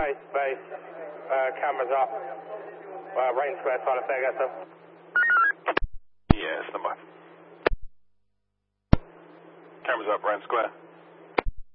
Base. Cameras up. Rain Square, side of Fairgate, sir. Yeah, stand by. Cameras up, Rain Square.